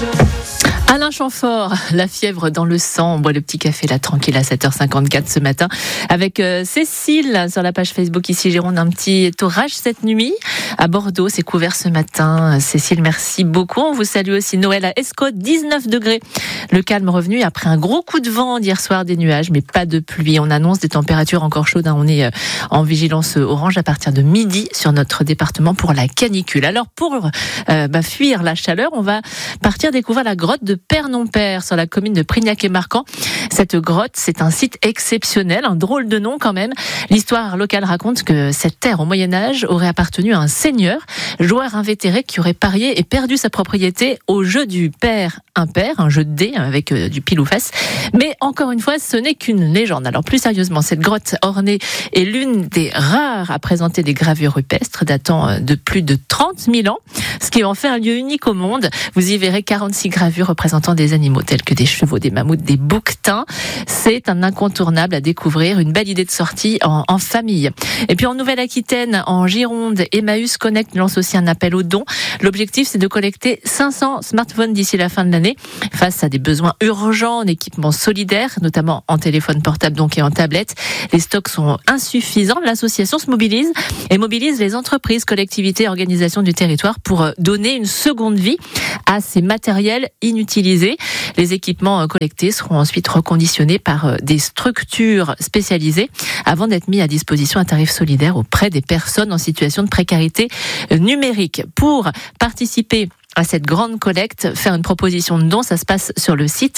Alain Chamfort, la fièvre dans le sang. On boit le petit café là tranquille à 7h54 ce matin avec Cécile sur la page Facebook ici Gironde. Un petit orage cette nuit à Bordeaux, c'est couvert ce matin. Cécile, merci beaucoup. On vous salue aussi. Noël à Escaut, 19 degrés. Le calme revenu après un gros coup de vent d'hier soir, des nuages mais pas de pluie. On annonce des températures encore chaudes. On est en vigilance orange à partir de midi sur notre département pour la canicule. Alors pour fuir la chaleur, on va partir découvrir la grotte de Père-non-Père sur la commune de Prignac et Marcan. Cette grotte, c'est un site exceptionnel, un drôle de nom quand même. L'histoire locale raconte que cette terre au Moyen-Âge aurait appartenu à un seigneur, joueur invétéré qui aurait parié et perdu sa propriété au jeu du père impair, un jeu de dés avec du pile ou face. Mais encore une fois, ce n'est qu'une légende. Alors plus sérieusement, cette grotte ornée est l'une des rares à présenter des gravures rupestres datant de plus de 30 000 ans, ce qui en fait un lieu unique au monde. Vous y verrez 46 gravures représentant des animaux tels que des chevaux, des mammouths, des bouquetins. C'est un incontournable à découvrir, une belle idée de sortie en famille. Et puis en Nouvelle-Aquitaine, en Gironde, Emmaüs Connect lance aussi un appel aux dons. L'objectif, c'est de collecter 500 smartphones d'ici la fin de l'année face à des besoins urgents en équipement solidaire, notamment en téléphone portable donc et en tablette. Les stocks sont insuffisants. L'association se mobilise et mobilise les entreprises, collectivités et organisations du territoire pour donner une seconde vie à ces matériels inutilisés. Les équipements collectés seront ensuite reconditionnés par des structures spécialisées avant d'être mis à disposition à tarif solidaire auprès des personnes en situation de précarité numérique. Pour participer à cette grande collecte, faire une proposition de don, ça se passe sur le site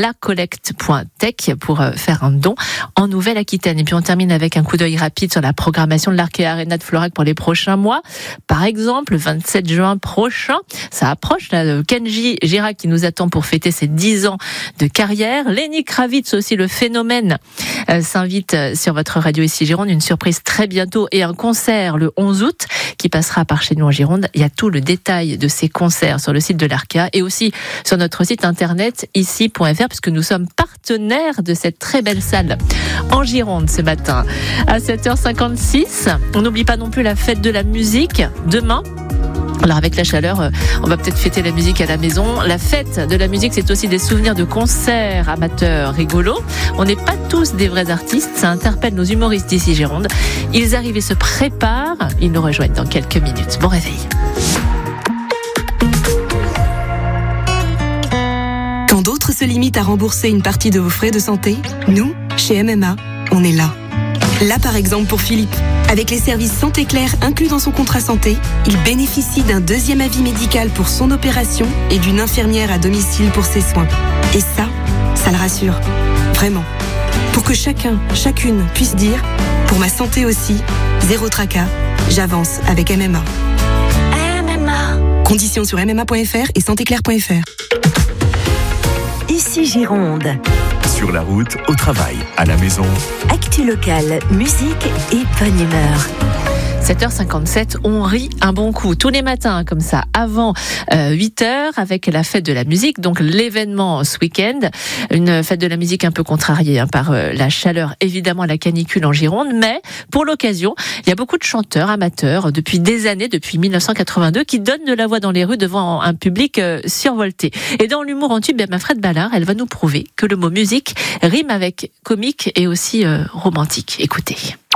lacollecte.tech pour faire un don en Nouvelle-Aquitaine. Et puis on termine avec un coup d'œil rapide sur la programmation de l'Arkea Arena de Florac pour les prochains mois. Par exemple, le 27 juin prochain, ça approche, là, Kenji Girac qui nous attend pour fêter ses 10 ans de carrière. Lenny Kravitz aussi, le phénomène, s'invite sur votre radio ici Gironde. Une surprise très bientôt et un concert le 11 août qui passera par chez nous en Gironde. Il y a tout le détail de ces concerts sur le site de l'Arkea et aussi sur notre site internet ici.fr puisque nous sommes partenaires de cette très belle salle en Gironde ce matin à 7h56. On n'oublie pas non plus la fête de la musique demain. Alors avec la chaleur, on va peut-être fêter la musique à la maison. La fête de la musique, c'est aussi des souvenirs de concerts amateurs rigolos. On n'est pas tous des vrais artistes, ça interpelle nos humoristes d'ici Gironde. Ils arrivent et se préparent, ils nous rejoignent dans quelques minutes. Bon réveil. Quand d'autres se limitent à rembourser une partie de vos frais de santé, nous, chez MMA, on est là. Là par exemple pour Philippe. Avec les services Santé Claire inclus dans son contrat santé, il bénéficie d'un deuxième avis médical pour son opération et d'une infirmière à domicile pour ses soins. Et ça le rassure. Vraiment. Pour que chacune puisse dire, pour ma santé aussi, zéro tracas, j'avance avec MMA. MMA. Conditions sur mma.fr et santéclaire.fr. Ici Gironde. Sur la route, au travail, à la maison. Actu locale, musique et bonne humeur. 7h57, on rit un bon coup tous les matins comme ça avant 8h avec la fête de la musique, donc l'événement ce week-end, une fête de la musique un peu contrariée par la chaleur, évidemment la canicule en Gironde, mais pour l'occasion, il y a beaucoup de chanteurs amateurs depuis des années, depuis 1982, qui donnent de la voix dans les rues devant un public survolté. Et dans l'humour en tube, Fred Ballard, elle va nous prouver que le mot musique rime avec comique et aussi romantique. Écoutez.